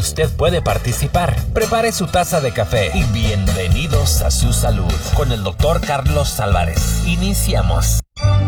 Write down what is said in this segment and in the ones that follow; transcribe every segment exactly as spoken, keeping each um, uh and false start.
usted puede participar. Prepare su taza de café y bienvenidos a Su Salud con el doctor Carlos Álvarez. Iniciamos.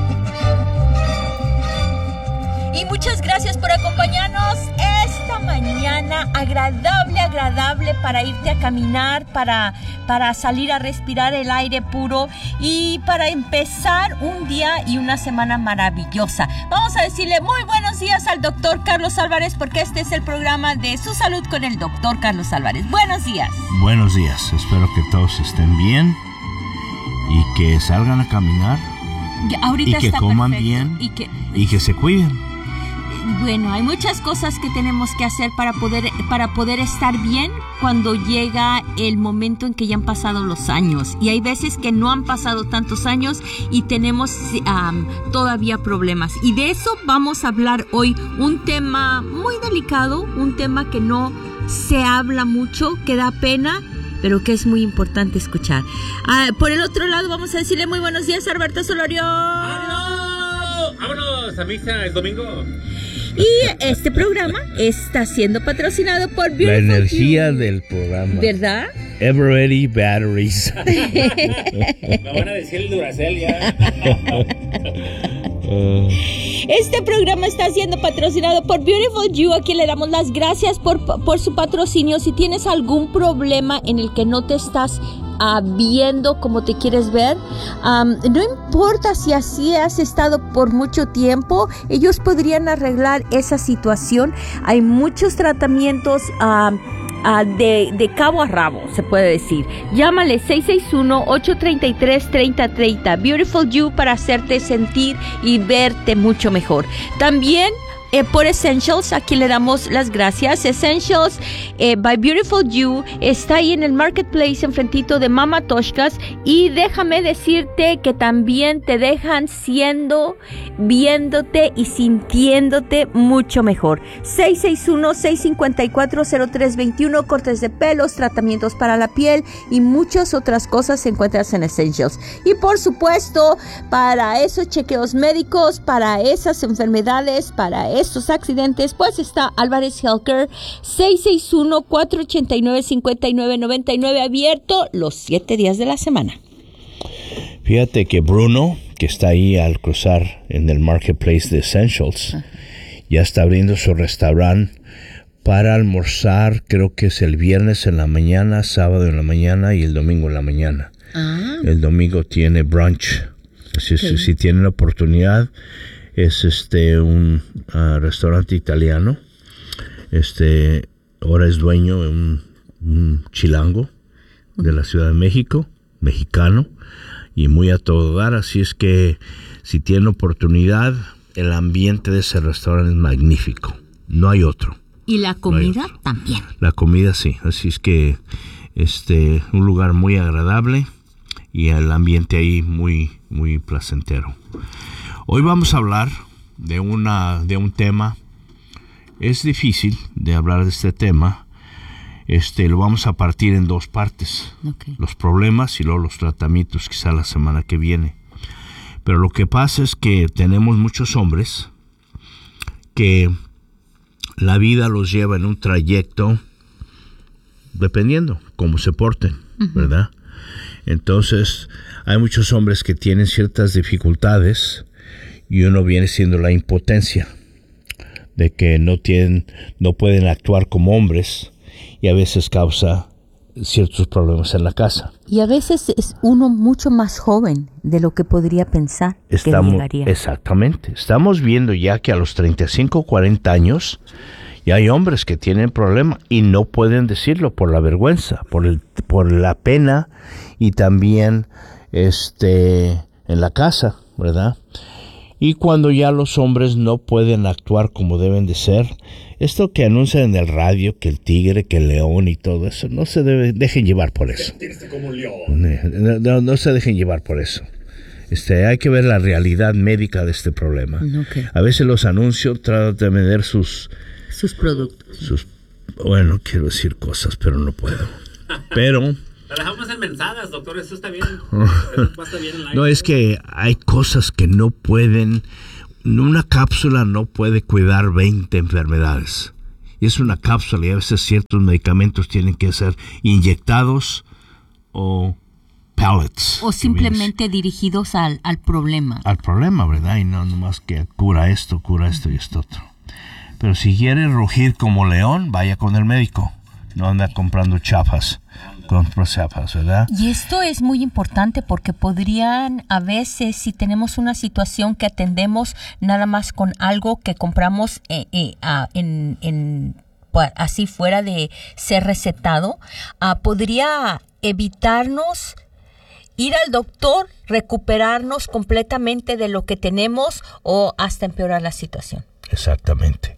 Y muchas gracias por acompañarnos esta mañana agradable, agradable para irte a caminar, para, para salir a respirar el aire puro y para empezar un día y una semana maravillosa. Vamos a decirle muy buenos días al doctor Carlos Álvarez porque este es el programa de Su Salud con el doctor Carlos Álvarez. Buenos días. Buenos días, espero que todos estén bien y que salgan a caminar Ahorita y que está coman perfecto. bien y que, y que se cuiden. Bueno, hay muchas cosas que tenemos que hacer para poder, para poder estar bien cuando llega el momento en que ya han pasado los años. Y hay veces que no han pasado tantos años y tenemos um, todavía problemas. Y de eso vamos a hablar hoy. Un tema muy delicado, un tema que no se habla mucho, que da pena, pero que es muy importante escuchar. Uh, por el otro lado vamos a decirle muy buenos días a Alberto Solorio. ¡Vámonos! ¡Vámonos a misa el domingo! Y este programa está siendo patrocinado por Beautiful La energía You. del programa. ¿Verdad? Everready Batteries. Me van a decir el Duracell ya. Este programa está siendo patrocinado por Beautiful You, a quien le damos las gracias por, por su patrocinio. Si tienes algún problema en el que no te estás uh, viendo como te quieres ver, um, no importa si así has estado por mucho tiempo, ellos podrían arreglar esa situación. Hay muchos tratamientos uh, Uh, de, de cabo a rabo, se puede decir. Llámale seis seis uno, ocho tres tres, tres cero tres cero Beautiful You para hacerte sentir y verte mucho mejor. También Eh, por Essentials, aquí le damos las gracias. Essentials eh, by Beautiful You está ahí en el Marketplace enfrentito de Mama Toshkas, y déjame decirte que también te dejan siendo, viéndote y sintiéndote mucho mejor. seis seis uno, seis cinco cuatro, cero tres dos uno, cortes de pelos, tratamientos para la piel y muchas otras cosas se encuentran en Essentials. Y por supuesto, para esos chequeos médicos, para esas enfermedades, para estos accidentes, pues está Álvarez Healthcare, seis seis uno, cuatro ocho nueve, cinco nueve nueve nueve, abierto los siete días de la semana. Fíjate que Bruno, que está ahí al cruzar en el Marketplace de Essentials, uh-huh. ya está abriendo su restaurante para almorzar. Creo que es el viernes en la mañana, sábado en la mañana y el domingo en la mañana. Uh-huh. El domingo tiene brunch. Así es, okay. Si tienen la oportunidad, es este un uh, restaurante italiano. Este ahora es dueño de un, un chilango de la Ciudad de México, mexicano, y muy a todo dar. Así es que si tienen oportunidad, el ambiente de ese restaurante es magnífico. No hay otro. Y la comida no también. La comida sí. Así es que este un lugar muy agradable y el ambiente ahí muy muy placentero. Hoy vamos a hablar de una de un tema. Es difícil de hablar de este tema. Este lo vamos a partir en dos partes. Okay. Los problemas y luego los tratamientos, quizá la semana que viene. Pero lo que pasa es que tenemos muchos hombres que la vida los lleva en un trayecto dependiendo cómo se porten, uh-huh. ¿verdad? Entonces, hay muchos hombres que tienen ciertas dificultades y uno viene siendo la impotencia de que no tienen, no pueden actuar como hombres y a veces causa ciertos problemas en la casa. Y a veces es uno mucho más joven de lo que podría pensar. Estamos, que llegaría. Exactamente. Estamos viendo ya que a los treinta y cinco, cuarenta años ya hay hombres que tienen problemas y no pueden decirlo por la vergüenza, por el, por la pena y también este en la casa, ¿verdad? Y cuando ya los hombres no pueden actuar como deben de ser, esto que anuncian en el radio, que el tigre, que el león y todo eso, no se debe, dejen llevar por eso. Como un león. No, no, no se dejen llevar por eso. Este, hay que ver la realidad médica de este problema. Okay. A veces los anuncios tratan de vender sus... Sus productos. Sus, bueno, quiero decir cosas, pero no puedo. Pero... La dejamos en mensadas, doctor, eso está bien. Eso está bien en la no, es que hay cosas que no pueden... Una cápsula no puede cuidar veinte enfermedades. y es una cápsula, y a veces ciertos medicamentos tienen que ser inyectados o pellets. O simplemente dirigidos al, al problema. Al problema, ¿verdad? Y no nomás que cura esto, cura esto y esto otro. Pero si quiere rugir como león, vaya con el médico. No anda comprando chafas. Compra chafas, ¿verdad? Y esto es muy importante porque podrían, a veces, si tenemos una situación que atendemos nada más con algo que compramos eh, eh, ah, en, en pues, así fuera de ser recetado, uh, podría evitarnos ir al doctor, recuperarnos completamente de lo que tenemos o hasta empeorar la situación. Exactamente.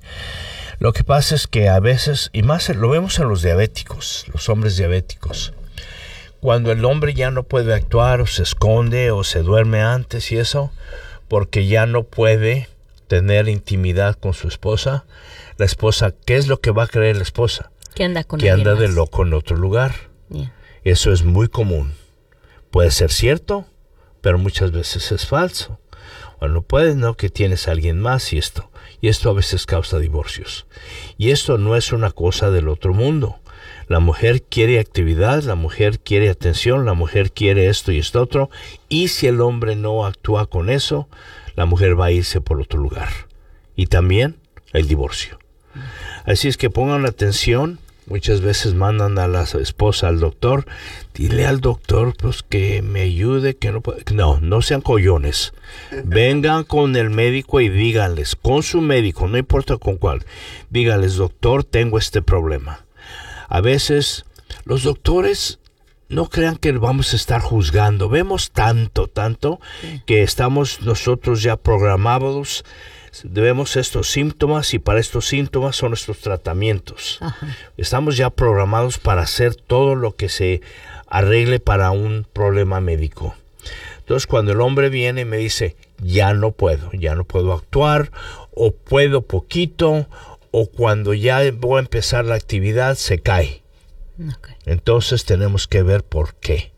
Lo que pasa es que a veces, y más lo vemos en los diabéticos, los hombres diabéticos, cuando el hombre ya no puede actuar o se esconde o se duerme antes y eso, porque ya no puede tener intimidad con su esposa, la esposa, ¿qué es lo que va a creer la esposa? Que anda con Que anda más. de loco en otro lugar. Yeah. Eso es muy común. Puede ser cierto, pero muchas veces es falso. Bueno, puede, ¿no? Que tienes a alguien más y esto. Y esto a veces causa divorcios. Y esto no es una cosa del otro mundo. La mujer quiere actividad, la mujer quiere atención, la mujer quiere esto y esto otro. Y si el hombre no actúa con eso, la mujer va a irse por otro lugar. Y también el divorcio. Así es que pongan atención. Muchas veces mandan a la esposa al doctor. Dile al doctor pues que me ayude, que no puede. No, no sean collones. Vengan con el médico y díganles, con su médico, no importa con cuál. Díganles, doctor, tengo este problema. A veces los doctores no crean que vamos a estar juzgando. Vemos tanto, tanto que estamos nosotros ya programados. Debemos estos síntomas y para estos síntomas son estos tratamientos. Ajá. Estamos ya programados para hacer todo lo que se arregle para un problema médico. Entonces cuando el hombre viene y me dice, ya no puedo, ya no puedo actuar, o puedo poquito, o cuando ya voy a empezar la actividad se cae. Okay. Entonces tenemos que ver por qué.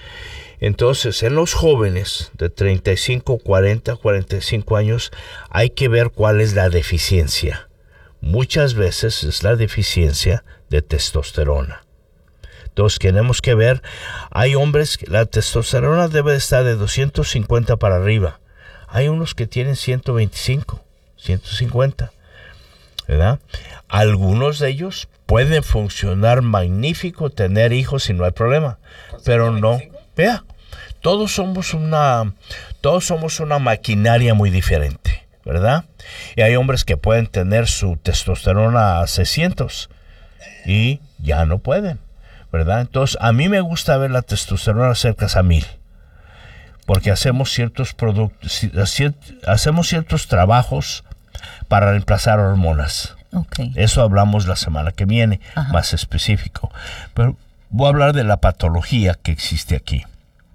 Entonces, en los jóvenes de treinta y cinco, cuarenta, cuarenta y cinco años, hay que ver cuál es la deficiencia. Muchas veces es la deficiencia de testosterona. Entonces, tenemos que ver, hay hombres que la testosterona debe estar de doscientos cincuenta para arriba. Hay unos que tienen ciento veinticinco, ciento cincuenta, ¿verdad? Algunos de ellos pueden funcionar magnífico, tener hijos y no hay problema, pero no. Vea, todos somos una, todos somos una maquinaria muy diferente, ¿verdad? Y hay hombres que pueden tener su testosterona a seiscientos y ya no pueden, ¿verdad? Entonces, a mí me gusta ver la testosterona cerca a mil, porque hacemos ciertos productos, hacemos ciertos trabajos para reemplazar hormonas. Okay. Eso hablamos la semana que viene, ajá, más específico. Pero voy a hablar de la patología que existe aquí.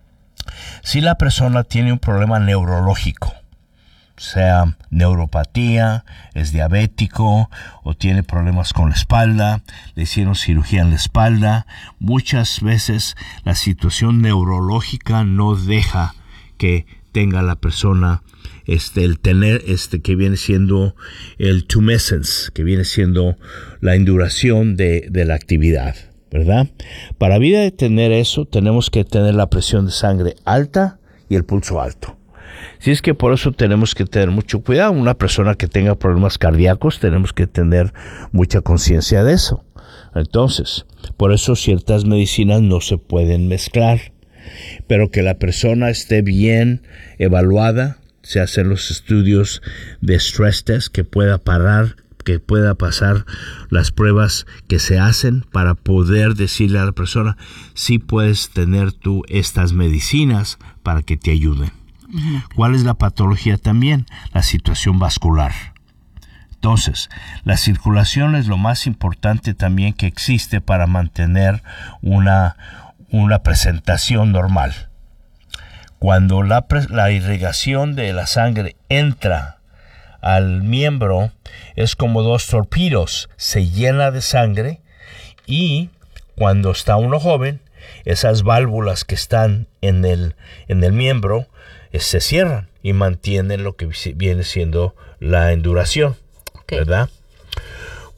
Si la persona tiene un problema neurológico, sea neuropatía, es diabético o tiene problemas con la espalda, le hicieron cirugía en la espalda, muchas veces la situación neurológica no deja que tenga la persona este el tener este que viene siendo el tumescence, que viene siendo la induración de, de la actividad, ¿verdad? Para vida de tener eso, tenemos que tener la presión de sangre alta y el pulso alto. Si es que por eso tenemos que tener mucho cuidado. Una persona que tenga problemas cardíacos, tenemos que tener mucha conciencia de eso. Entonces, por eso ciertas medicinas no se pueden mezclar, pero que la persona esté bien evaluada, se hacen los estudios de stress test, que pueda parar, que pueda pasar las pruebas que se hacen para poder decirle a la persona si puedes tener tú estas medicinas para que te ayuden. Uh-huh. ¿Cuál es la patología también? La situación vascular. Entonces, la circulación es lo más importante también que existe para mantener una, una presentación normal. Cuando la, la irrigación de la sangre entra al miembro, es como dos torpedos, se llena de sangre, y cuando está uno joven, esas válvulas que están en el, en el miembro eh, se cierran y mantienen lo que viene siendo la induración, okay, ¿verdad?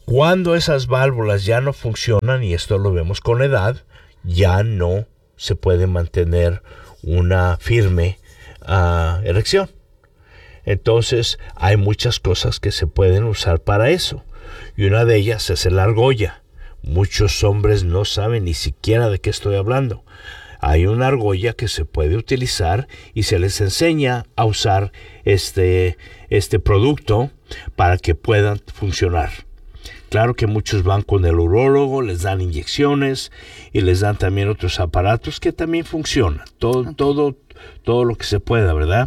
Cuando esas válvulas ya no funcionan, y esto lo vemos con la edad, ya no se puede mantener una firme uh, erección. Entonces hay muchas cosas que se pueden usar para eso, y una de ellas es la argolla. Muchos hombres no saben ni siquiera de qué estoy hablando. Hay una argolla que se puede utilizar y se les enseña a usar este, este producto para que puedan funcionar. Claro que muchos van con el urólogo, les dan inyecciones y les dan también otros aparatos que también funcionan. Todo, okay. todo, todo lo que se pueda, ¿verdad?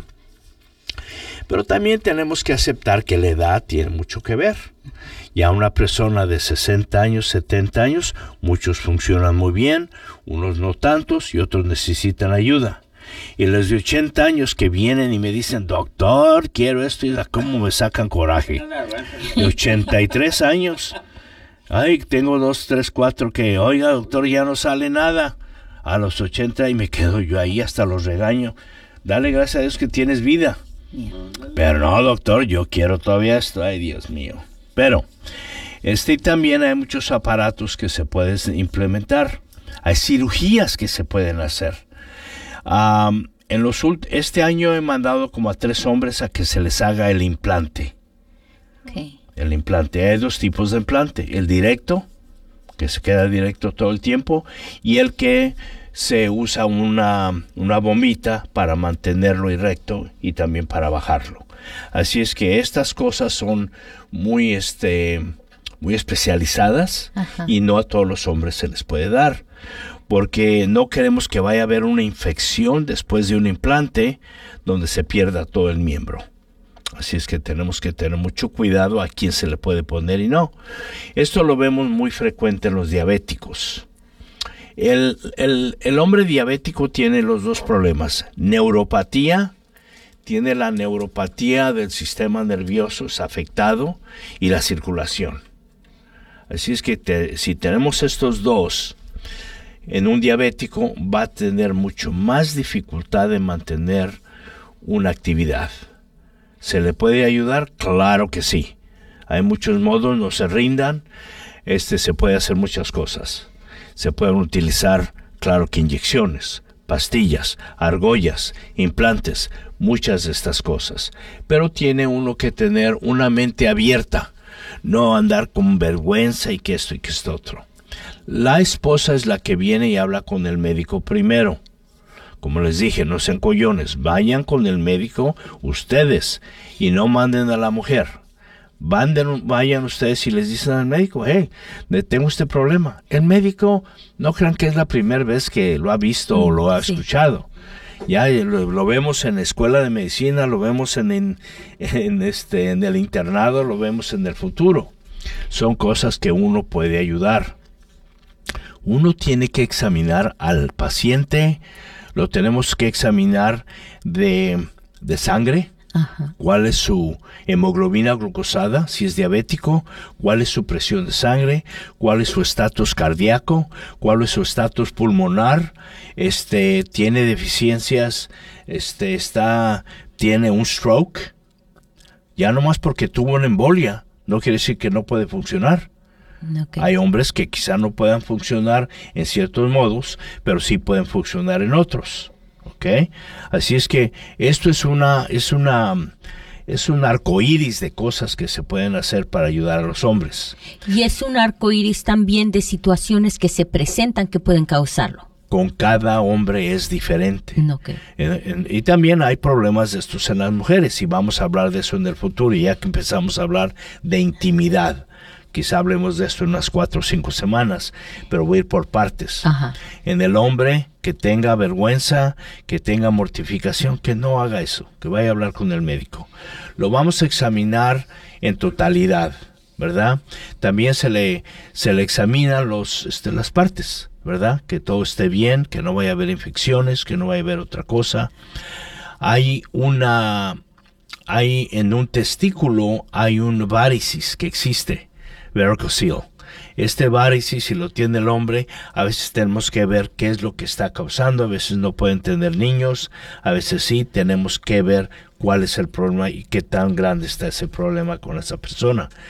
Pero también tenemos que aceptar que la edad tiene mucho que ver. Ya una persona de sesenta años, setenta años, muchos funcionan muy bien, unos no tantos y otros necesitan ayuda. Y los de ochenta años que vienen y me dicen, doctor, quiero esto, y cómo me sacan coraje. De ochenta y tres años, ay, tengo dos, tres, cuatro que, oiga, doctor, ya no sale nada. A los ochenta y me quedo yo ahí, hasta los regaño. Dale gracias a Dios que tienes vida. Pero no, doctor, yo quiero todavía esto, ay, Dios mío. Pero este también hay muchos aparatos que se pueden implementar. Hay cirugías que se pueden hacer. Um, en los ult- este año he mandado como a tres hombres a que se les haga el implante. Okay. El implante. Hay dos tipos de implante. El directo, que se queda directo todo el tiempo, y el que se usa una, una bombita para mantenerlo erecto y también para bajarlo. Así es que estas cosas son muy, este, muy especializadas. Ajá. Y no a todos los hombres se les puede dar, porque no queremos que vaya a haber una infección después de un implante donde se pierda todo el miembro. Así es que tenemos que tener mucho cuidado a quién se le puede poner y no. Esto lo vemos muy frecuente en los diabéticos. El, el, el hombre diabético tiene los dos problemas. Neuropatía, tiene la neuropatía del sistema nervioso, es afectado, y la circulación. Así es que te, si tenemos estos dos, en un diabético va a tener mucho más dificultad de mantener una actividad. ¿Se le puede ayudar? Claro que sí. Hay muchos modos, no se rindan. Este, se puede hacer muchas cosas. Se pueden utilizar, claro que inyecciones, pastillas, argollas, implantes, muchas de estas cosas. Pero tiene uno que tener una mente abierta, no andar con vergüenza y que esto y que esto otro. La esposa es la que viene y habla con el médico primero. Como les dije, no sean collones, vayan con el médico ustedes y no manden a la mujer. Van de, vayan ustedes y les dicen al médico, hey, tengo este problema. El médico, no crean que es la primera vez que lo ha visto o lo ha sí. escuchado. Ya lo, lo vemos en la escuela de medicina, lo vemos en, en, en, este, en el internado, lo vemos en el futuro. Son cosas que uno puede ayudar. Uno tiene que examinar al paciente, lo tenemos que examinar de, de sangre. Ajá. ¿Cuál es su hemoglobina glucosada? Si es diabético, ¿cuál es su presión de sangre? ¿Cuál es su estatus cardíaco? ¿Cuál es su estatus pulmonar? Este, ¿tiene deficiencias? Este, está, ¿tiene un stroke? Ya nomás porque tuvo una embolia, no quiere decir que no puede funcionar. Okay. Hay hombres que quizá no puedan funcionar en ciertos modos, pero sí pueden funcionar en otros. ¿Okay? Así es que esto es una es una es un arcoíris de cosas que se pueden hacer para ayudar a los hombres. Y es un arcoíris también de situaciones que se presentan que pueden causarlo. Con cada hombre es diferente. Okay. En, en, y también hay problemas de estos en las mujeres, y vamos a hablar de eso en el futuro, ya que empezamos a hablar de intimidad. Quizá hablemos de esto en unas cuatro o cinco semanas, pero voy a ir por partes. Ajá. En el hombre, que tenga vergüenza, que tenga mortificación, que no haga eso, que vaya a hablar con el médico. Lo vamos a examinar en totalidad, ¿verdad? También se le, se le examinan los, este, las partes, ¿verdad? Que todo esté bien, que no vaya a haber infecciones, que no vaya a haber otra cosa. Hay una, hay en un testículo, hay un varicis que existe. Varicocele. Este varicis, si lo tiene el hombre, a veces tenemos que ver qué es lo que está causando. A veces no pueden tener niños, a veces sí. Tenemos que ver cuál es el problema y qué tan grande está ese problema con esa persona.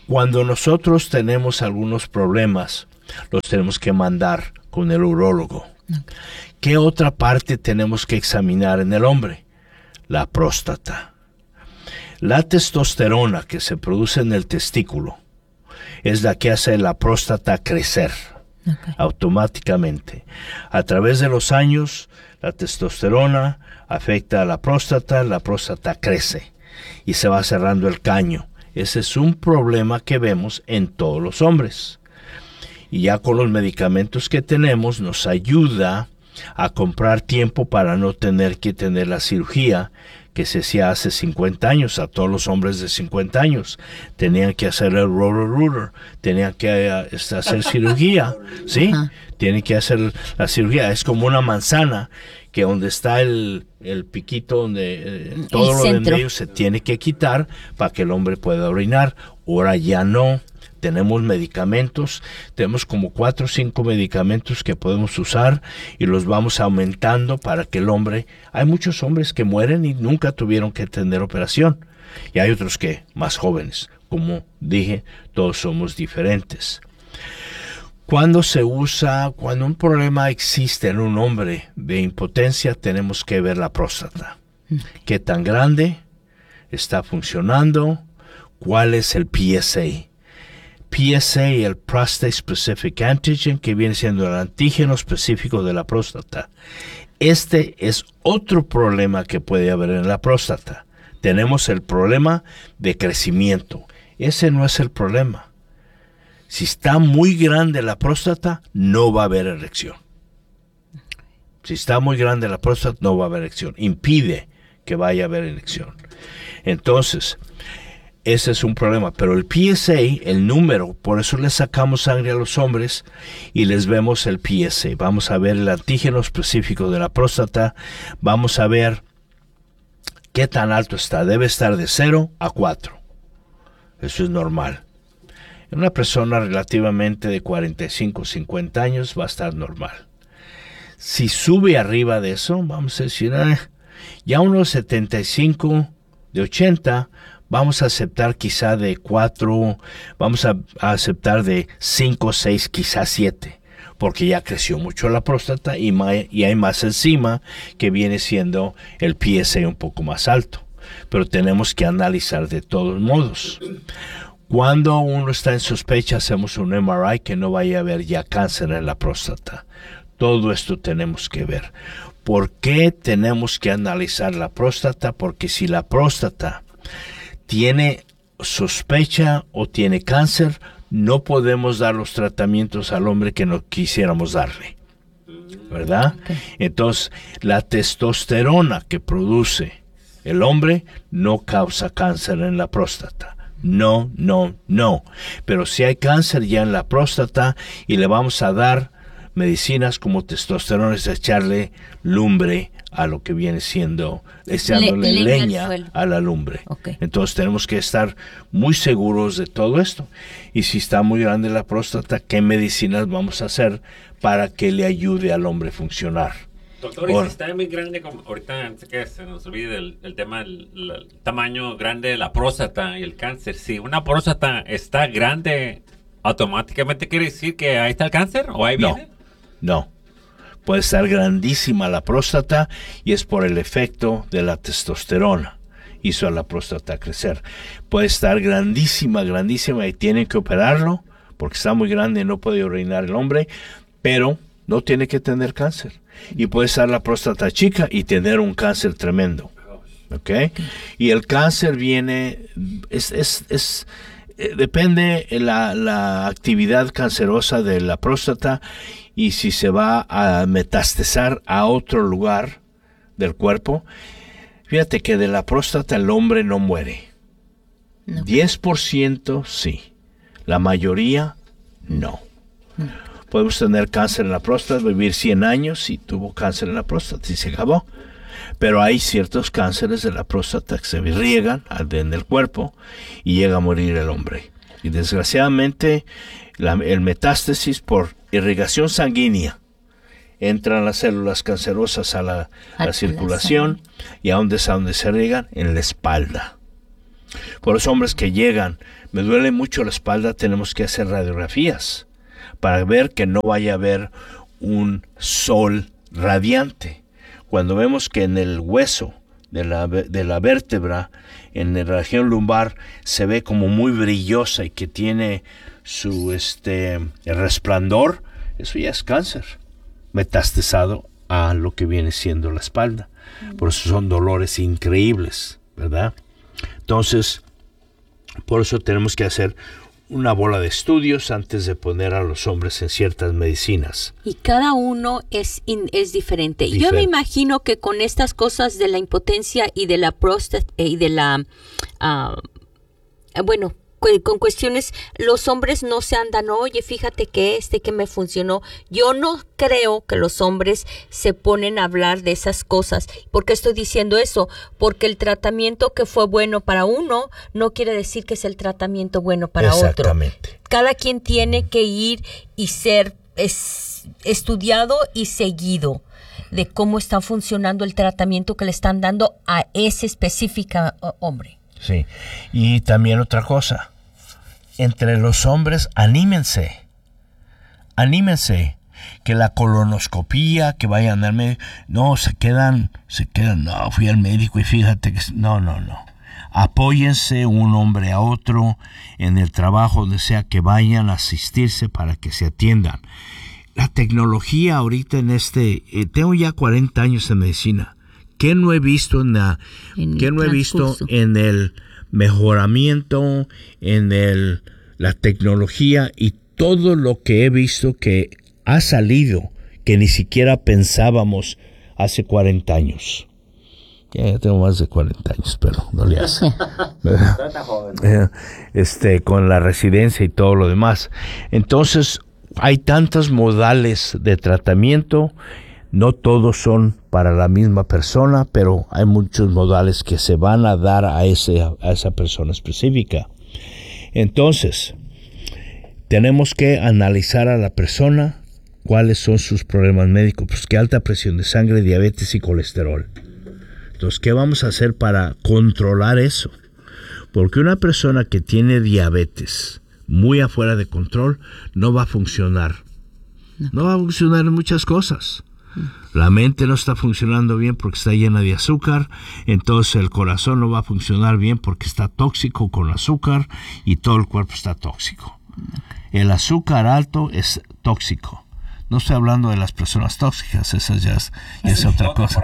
Cuando nosotros tenemos algunos problemas, los tenemos que mandar con el urólogo. Okay. ¿Qué otra parte tenemos que examinar en el hombre? La próstata. La testosterona que se produce en el testículo es la que hace la próstata crecer. Okay. Automáticamente. A través de los años, la testosterona afecta a la próstata, la próstata crece y se va cerrando el caño. Ese es un problema que vemos en todos los hombres. Y ya con los medicamentos que tenemos nos ayuda a comprar tiempo para no tener que tener la cirugía que se hacía hace cincuenta años. A todos los hombres de cincuenta años tenían que hacer el rotor-rooter, tenían que uh, hacer cirugía, ¿sí? Uh-huh. Tienen que hacer la cirugía. Es como una manzana que donde está el, el piquito, donde eh, todo lo de en medio se tiene que quitar para que el hombre pueda orinar. Ahora ya no. Tenemos medicamentos, tenemos como cuatro o cinco medicamentos que podemos usar y los vamos aumentando para que el hombre... Hay muchos hombres que mueren y nunca tuvieron que tener operación. Y hay otros que, más jóvenes. Como dije, todos somos diferentes. Cuando se usa, cuando un problema existe en un hombre de impotencia, tenemos que ver la próstata. ¿Qué tan grande está funcionando? ¿Cuál es el P S A? P S A, el Prostate Specific Antigen, que viene siendo el antígeno específico de la próstata. Este es otro problema que puede haber en la próstata. Tenemos el problema de crecimiento. Ese no es el problema. Si está muy grande la próstata, no va a haber erección. Si está muy grande la próstata, no va a haber erección. Impide que vaya a haber erección. Entonces, ese es un problema, pero el P S A, el número, por eso le sacamos sangre a los hombres y les vemos el P S A. Vamos a ver el antígeno específico de la próstata, vamos a ver qué tan alto está. Debe estar de cero a cuatro. Eso es normal. En una persona relativamente de cuarenta y cinco, cincuenta años va a estar normal. Si sube arriba de eso, vamos a decir, eh, ya unos setenta y cinco, de ochenta, vamos a aceptar quizá de cuatro, vamos a, a aceptar de cinco, seis, quizá siete, porque ya creció mucho la próstata y, ma, y hay más enzima que viene siendo el P S A un poco más alto. Pero tenemos que analizar de todos modos. Cuando uno está en sospecha, hacemos un M R I que no vaya a haber ya cáncer en la próstata. Todo esto tenemos que ver. ¿Por qué tenemos que analizar la próstata? Porque si la próstata tiene sospecha o tiene cáncer, no podemos dar los tratamientos al hombre que no quisiéramos darle, ¿verdad? Okay. Entonces, la testosterona que produce el hombre no causa cáncer en la próstata. No, no, no. Pero si hay cáncer ya en la próstata y le vamos a dar medicinas como testosterona, es echarle lumbre a lo que viene siendo, echándole Le, leña, leña a la lumbre. Okay. Entonces tenemos que estar muy seguros de todo esto. Y si está muy grande la próstata, ¿qué medicinas vamos a hacer para que le ayude al hombre a funcionar? Doctor, y si está muy grande, como ahorita antes que se nos olvide el, el tema del el tamaño grande de la próstata y el cáncer, si una próstata está grande, ¿automáticamente quiere decir que ahí está el cáncer o ahí viene? No, no. Puede estar grandísima la próstata y es por el efecto de la testosterona. Hizo a la próstata crecer. Puede estar grandísima, grandísima y tienen que operarlo porque está muy grande y no puede orinar el hombre, pero no tiene que tener cáncer. Y puede estar la próstata chica y tener un cáncer tremendo. ¿Ok? Y el cáncer viene, es, es, es eh, depende la, la actividad cancerosa de la próstata y si se va a metastizar a otro lugar del cuerpo. Fíjate que de la próstata el hombre no muere. No. diez por ciento sí. La mayoría no. no. Podemos tener cáncer en la próstata, vivir cien años y tuvo cáncer en la próstata y se acabó. Pero hay ciertos cánceres de la próstata que se riegan en el cuerpo y llega a morir el hombre. Y desgraciadamente la, el metástasis por irrigación sanguínea entran las células cancerosas a la, a la circulación y a dónde es a donde se riegan, en la espalda. Por los hombres que llegan, me duele mucho la espalda, tenemos que hacer radiografías para ver que no vaya a haber un sol radiante. Cuando vemos que en el hueso de la, de la vértebra, en la región lumbar, se ve como muy brillosa y que tiene su este resplandor, eso ya es cáncer metastizado a lo que viene siendo la espalda. Por eso son dolores increíbles, ¿verdad? Entonces, por eso tenemos que hacer una bola de estudios antes de poner a los hombres en ciertas medicinas. Y cada uno es, in, es diferente. Diferente. Yo me imagino que con estas cosas de la impotencia y de la próstata y de la... Uh, bueno, con cuestiones, los hombres no se andan, oye, fíjate que este que me funcionó. Yo no creo que los hombres se ponen a hablar de esas cosas. ¿Por qué estoy diciendo eso? Porque el tratamiento que fue bueno para uno no quiere decir que es el tratamiento bueno para Exactamente. otro. Cada quien tiene que ir y ser es, estudiado y seguido de cómo está funcionando el tratamiento que le están dando a ese específico hombre. Sí, y también otra cosa, entre los hombres, anímense, anímense, que la colonoscopía, que vayan al médico, no, se quedan, se quedan, no, fui al médico y fíjate que, no, no, no, apóyense un hombre a otro en el trabajo, donde sea que vayan a asistirse para que se atiendan. La tecnología ahorita en este, eh, tengo ya cuarenta años en medicina. ¿Qué no he visto en la, en qué no he visto en el mejoramiento, en el la tecnología y todo lo que he visto que ha salido que ni siquiera pensábamos hace cuarenta años? Ya tengo más de cuarenta años, pero no le hace. este, con la residencia y todo lo demás. Entonces, hay tantos modales de tratamiento. No todos son para la misma persona, pero hay muchos modales que se van a dar a, ese, a esa persona específica. Entonces, tenemos que analizar a la persona, cuáles son sus problemas médicos, pues que alta presión de sangre, diabetes y colesterol. Entonces, ¿qué vamos a hacer para controlar eso? Porque una persona que tiene diabetes muy afuera de control no va a funcionar. No va a funcionar en muchas cosas. La mente no está funcionando bien porque está llena de azúcar, entonces el corazón no va a funcionar bien porque está tóxico con azúcar y todo el cuerpo está tóxico. El azúcar alto es tóxico. No estoy hablando de las personas tóxicas, esas ya es, ya es otra cosa.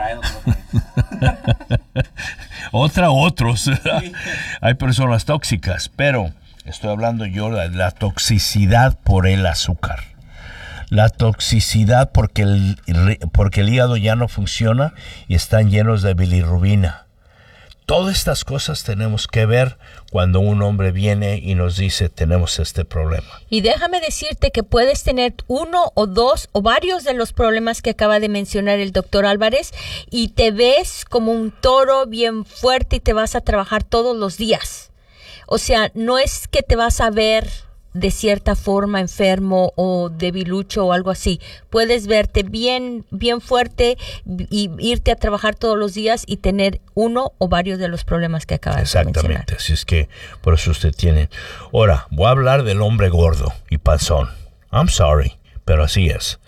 Otra, otros. Hay personas tóxicas, pero estoy hablando yo de la toxicidad por el azúcar. La toxicidad porque el, porque el hígado ya no funciona y están llenos de bilirrubina. Todas estas cosas tenemos que ver cuando un hombre viene y nos dice tenemos este problema. Y déjame decirte que puedes tener uno o dos o varios de los problemas que acaba de mencionar el doctor Álvarez y te ves como un toro bien fuerte y te vas a trabajar todos los días. O sea, no es que te vas a ver de cierta forma enfermo o debilucho o algo así. Puedes verte bien, bien fuerte y irte a trabajar todos los días y tener uno o varios de los problemas que acabas de mencionar. Exactamente, así es que por eso usted tiene. Ahora, voy a hablar del hombre gordo y panzón. I'm sorry, pero así es.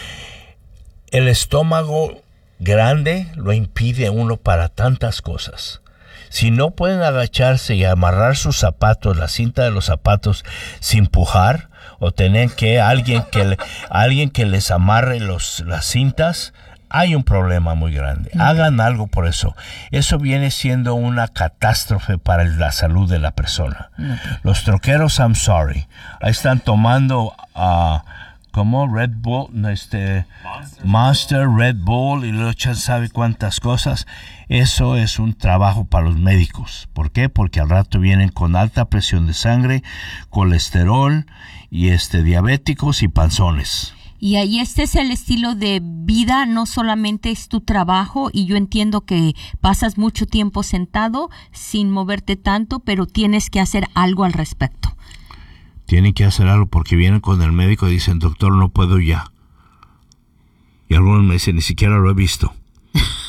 El estómago grande lo impide uno para tantas cosas. Si no pueden agacharse y amarrar sus zapatos, la cinta de los zapatos sin pujar, o tener que alguien que le, alguien que les amarre los, las cintas, hay un problema muy grande. Okay. Hagan algo por eso. Eso viene siendo una catástrofe para la salud de la persona. Okay. Los troqueros, I'm sorry, ahí están tomando uh, como Red Bull, este Monster, Monster Red Bull y luego ya sabe cuántas cosas. Eso es un trabajo para los médicos. ¿Por qué? Porque al rato vienen con alta presión de sangre, colesterol y este diabéticos y panzones. Y ahí este es el estilo de vida, no solamente es tu trabajo, y yo entiendo que pasas mucho tiempo sentado sin moverte tanto, pero tienes que hacer algo al respecto. Tienen que hacer algo porque vienen con el médico y dicen, doctor, no puedo ya. Y algunos me dicen, ni siquiera lo he visto.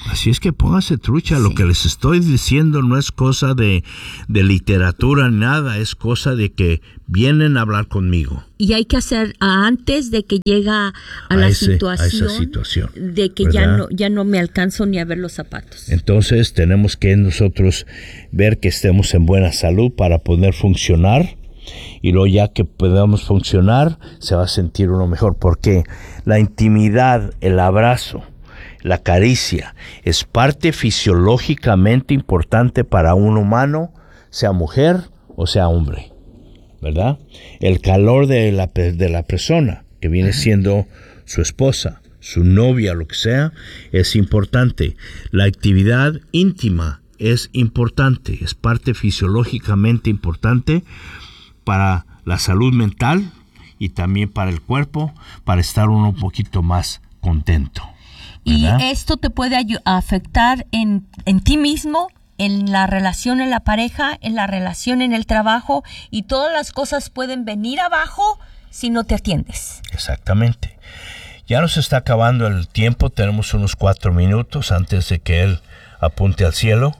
Así es que póngase trucha, Sí. lo que les estoy diciendo no es cosa de, de literatura, nada, es cosa de que vienen a hablar conmigo. Y hay que hacer ah, antes de que llega a, A la ese- a situación, esa situación, de que ya ¿verdad? no, ya no me alcanzo ni a ver los zapatos. Entonces tenemos que nosotros ver que estemos en buena salud para poder funcionar, y luego ya que podamos funcionar se va a sentir uno mejor, porque la intimidad, el abrazo, la caricia es parte fisiológicamente importante para un humano, sea mujer o sea hombre, ¿verdad? El calor de la, de la persona que viene siendo su esposa, su novia, lo que sea, es importante. La actividad íntima es importante, es parte fisiológicamente importante para la salud mental y también para el cuerpo, para estar uno un poquito más contento, ¿verdad? Y esto te puede ayu- afectar en, en ti mismo, en la relación en la pareja, en la relación en el trabajo, y todas las cosas pueden venir abajo si no te atiendes. Exactamente. Ya nos está acabando el tiempo, tenemos unos cuatro minutos antes de que él apunte al cielo.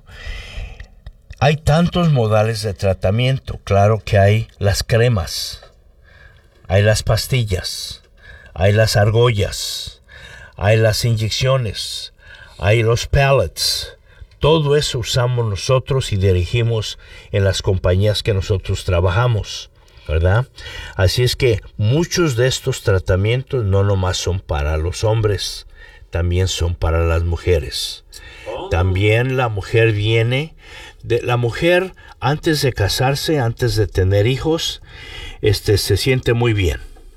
Hay tantos modales de tratamiento. Claro que hay las cremas, hay las pastillas, hay las argollas, hay las inyecciones, hay los pellets. Todo eso usamos nosotros y dirigimos en las compañías que nosotros trabajamos, ¿verdad? Así es que muchos de estos tratamientos no nomás son para los hombres, también son para las mujeres. También la mujer viene, de, la mujer antes de casarse, antes de tener hijos, este, se siente muy bien.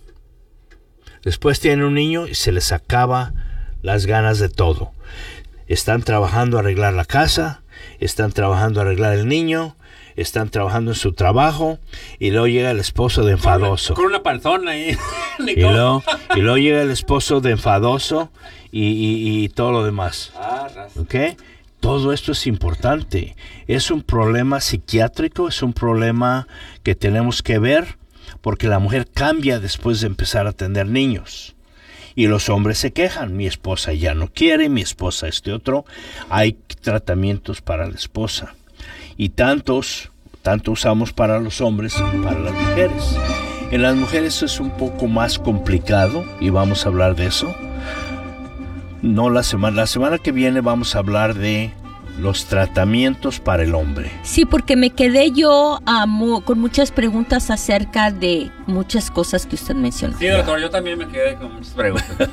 Después tiene un niño y se les acaba las ganas de todo. Están trabajando a arreglar la casa, están trabajando a arreglar el niño, están trabajando en su trabajo, y luego llega el esposo de enfadoso. Con una panzona ahí. Y luego, y luego llega el esposo de enfadoso y, y, y todo lo demás. Ah, raza. ¿Ok? Todo esto es importante. Es un problema psiquiátrico, es un problema que tenemos que ver, porque la mujer cambia después de empezar a tener niños. Y los hombres se quejan, mi esposa ya no quiere, mi esposa este otro. Hay tratamientos para la esposa. Y tantos, tanto usamos para los hombres como para las mujeres. En las mujeres es un poco más complicado y vamos a hablar de eso. No la semana, la semana que viene vamos a hablar de los tratamientos para el hombre. Sí, porque me quedé yo uh, mu- con muchas preguntas acerca de muchas cosas que usted mencionó. Sí, doctor, yo también me quedé con muchas preguntas.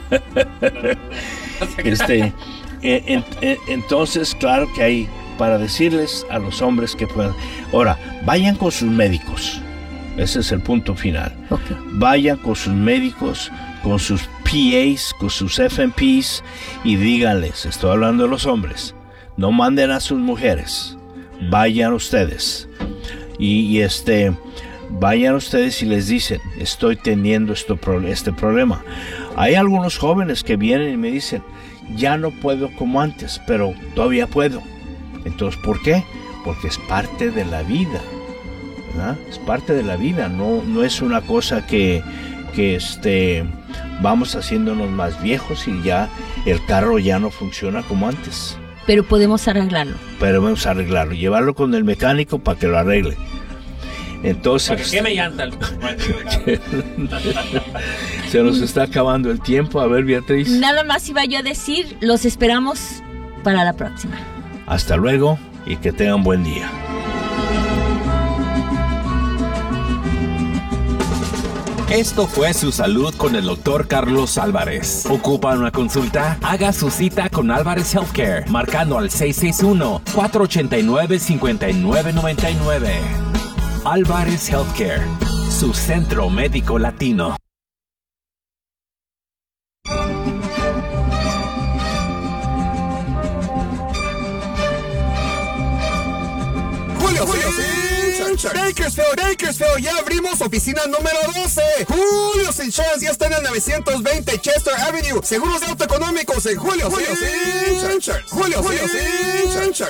Este, en- en- entonces, claro que hay para decirles a los hombres que puedan. Ahora, vayan con sus médicos. Ese es el punto final. Okay. Vayan con sus médicos, con sus P As, con sus F M Ps, y díganles, estoy hablando de los hombres, no manden a sus mujeres, vayan ustedes. Y, y este, vayan ustedes y les dicen, estoy teniendo esto, este problema. Hay algunos jóvenes que vienen y me dicen, ya no puedo como antes, pero todavía puedo. Entonces, ¿por qué? Porque es parte de la vida, ¿verdad? Es parte de la vida, no, no es una cosa que, que este, vamos haciéndonos más viejos y ya el carro ya no funciona como antes. Pero podemos arreglarlo. Pero vamos a arreglarlo, llevarlo con el mecánico para que lo arregle. Entonces, ¿Qué me llanta? El... se nos está acabando el tiempo. A ver, Beatriz. Nada más iba yo a decir, los esperamos para la próxima. Hasta luego y que tengan buen día. Esto fue Su Salud con el doctor Carlos Álvarez. ¿Ocupa una consulta? Haga su cita con Álvarez Healthcare, marcando al seis seis uno, cuatro ocho nueve, cinco nueve nueve nueve. Álvarez Healthcare, su centro médico latino. Julio, Julio, Bakersfield, Bakersfield, ya abrimos oficina número doce. Julio's Insurance ya está en el novecientos veinte Chester Avenue. Seguros de auto económicos en Julio, Julio, Insurance. Julio, Julio, Insurance.